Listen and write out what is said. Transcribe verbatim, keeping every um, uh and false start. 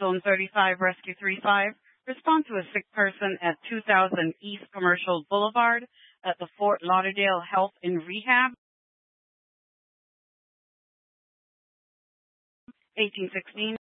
Zone thirty-five, Rescue three five. Respond to a sick person at two thousand East Commercial Boulevard at the Fort Lauderdale Health and Rehab. eighteen sixteen.